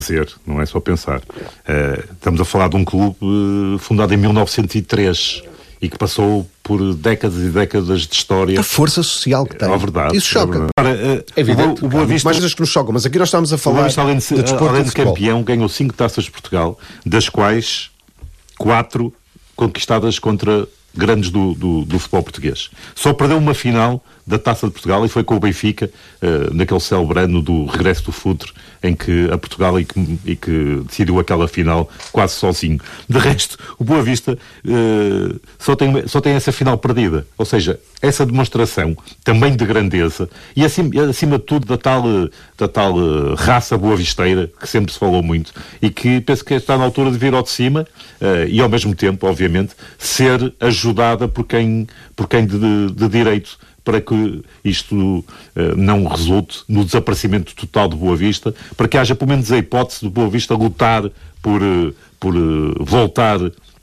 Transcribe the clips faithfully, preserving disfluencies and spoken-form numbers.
Ser, não é só pensar. Uh, estamos a falar de um clube uh, fundado em mil novecentos e três e que passou por décadas e décadas de história. A força social que tem. É verdade. Isso choca. É, verdade. Ora, uh, é evidente. O, o Boa Vista, mais coisas que nos chocam, mas aqui nós estamos a falar Vista, além de, ser, de desporto além de de futebol. campeão, ganhou cinco taças de Portugal, das quais quatro conquistadas contra grandes do, do, do futebol português. Só perdeu uma final da Taça de Portugal e foi com o Benfica, uh, naquele célebre ano do regresso do Futre, em que a Portugal e que, e que decidiu aquela final quase sozinho. De resto, o Boa Vista uh, só, tem, só tem essa final perdida. Ou seja, essa demonstração também de grandeza e acima, acima de tudo da tal, da tal uh, raça boavisteira que sempre se falou muito e que penso que está na altura de vir ao de cima uh, e ao mesmo tempo, obviamente, ser ajudada por quem, por quem de, de direito, para que isto uh, não resulte no desaparecimento total de Boa Vista, para que haja pelo menos a hipótese de Boa Vista lutar por, uh, por uh, voltar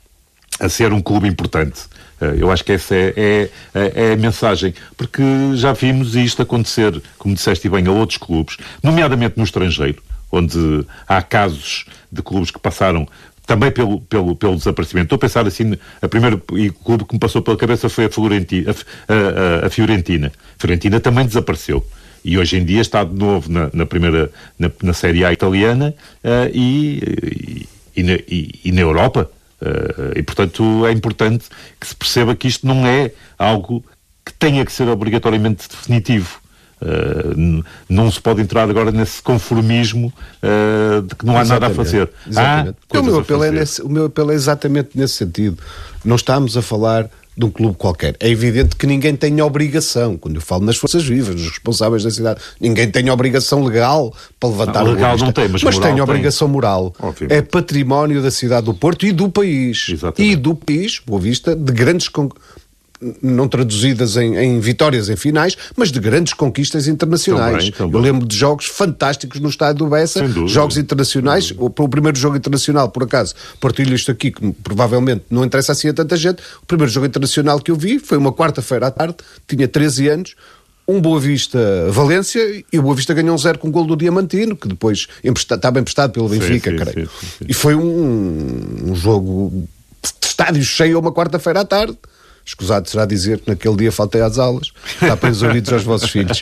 a ser um clube importante. Uh, eu acho que essa é, é, é a mensagem, porque já vimos isto acontecer, como disseste bem, a outros clubes, nomeadamente no estrangeiro, onde há casos de clubes que passaram também pelo, pelo, pelo desaparecimento. Estou a pensar assim, a primeira clube que me passou pela cabeça foi a Fiorentina. A, a, a Fiorentina. A Fiorentina também desapareceu. E hoje em dia está de novo na, na primeira, na, na Série A italiana uh, e, e, e, na, e, e na Europa. Uh, e, portanto, é importante que se perceba que isto não é algo que tenha que ser obrigatoriamente definitivo. Uh, não se pode entrar agora nesse conformismo uh, de que não há exatamente, nada a fazer. Exatamente. Há o, meu apelo é nesse, o meu apelo é exatamente nesse sentido. Não estamos a falar de um clube qualquer. É evidente que ninguém tem obrigação, quando eu falo nas forças vivas, nos responsáveis da cidade, ninguém tem obrigação legal para levantar não, o legal não tem, mas, mas moral tem obrigação tem. moral. Obviamente. É património da cidade do Porto e do país. Exatamente. E do país, Boa Vista, de grandes con... não traduzidas em, em vitórias em finais, mas de grandes conquistas internacionais. Também, também. Eu lembro de jogos fantásticos no estádio do Bessa, jogos internacionais. O, o primeiro jogo internacional, por acaso, partilho isto aqui, que provavelmente não interessa assim a tanta gente. O primeiro jogo internacional que eu vi foi uma quarta-feira à tarde, tinha treze anos, um Boa Vista-Valência, e o Boa Vista ganhou um zero com o gol do Diamantino, que depois empresta, estava emprestado pelo Benfica, sim, sim, creio. sim, sim, sim. E foi um, um jogo de estádio cheio uma quarta-feira à tarde. Escusado será dizer que naquele dia faltei às aulas. Está preso ouvidos aos vossos filhos.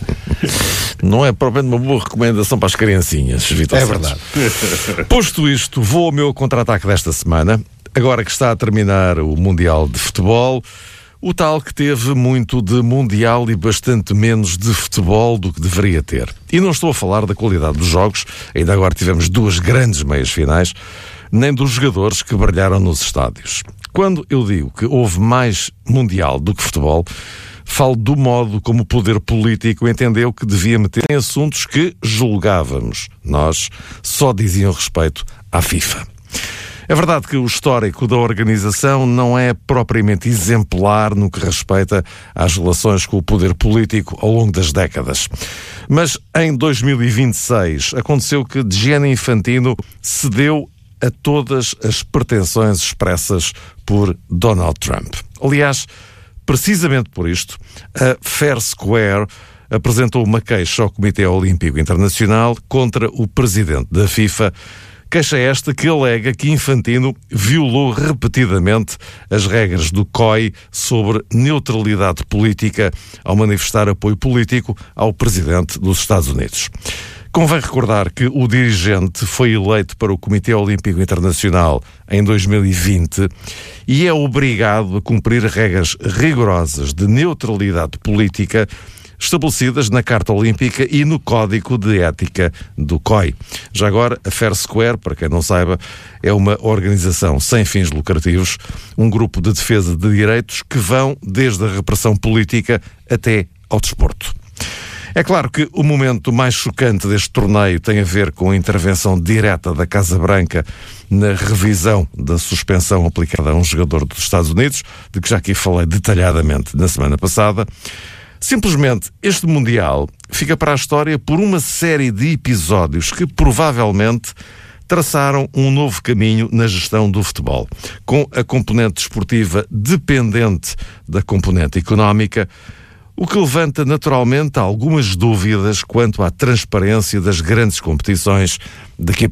Não é propriamente uma boa recomendação para as criancinhas, Vitor É Santos. verdade. Posto isto, vou ao meu contra-ataque desta semana. Agora que está a terminar o Mundial de Futebol, o tal que teve muito de Mundial e bastante menos de futebol do que deveria ter. E não estou a falar da qualidade dos jogos, ainda agora tivemos duas grandes meias finais, nem dos jogadores que brilharam nos estádios. Quando eu digo que houve mais Mundial do que futebol, falo do modo como o poder político entendeu que devia meter em assuntos que julgávamos. Nós só diziam respeito à FIFA. É verdade que o histórico da organização não é propriamente exemplar no que respeita às relações com o poder político ao longo das décadas. Mas em dois mil e vinte e seis aconteceu que Gianni Infantino cedeu a todas as pretensões expressas por Donald Trump. Aliás, precisamente por isto, a Fair Square apresentou uma queixa ao Comitê Olímpico Internacional contra o presidente da FIFA, queixa esta que alega que Infantino violou repetidamente as regras do C O I sobre neutralidade política ao manifestar apoio político ao presidente dos Estados Unidos. Convém recordar que o dirigente foi eleito para o Comitê Olímpico Internacional em dois mil e vinte e é obrigado a cumprir regras rigorosas de neutralidade política estabelecidas na Carta Olímpica e no Código de Ética do C O I. Já agora, a Fair Square, para quem não saiba, é uma organização sem fins lucrativos, um grupo de defesa de direitos que vão desde a repressão política até ao desporto. É claro que o momento mais chocante deste torneio tem a ver com a intervenção direta da Casa Branca na revisão da suspensão aplicada a um jogador dos Estados Unidos, de que já aqui falei detalhadamente na semana passada. Simplesmente, este Mundial fica para a história por uma série de episódios que provavelmente traçaram um novo caminho na gestão do futebol, com a componente desportiva dependente da componente económica. o que levanta naturalmente algumas dúvidas quanto à transparência das grandes competições daqui a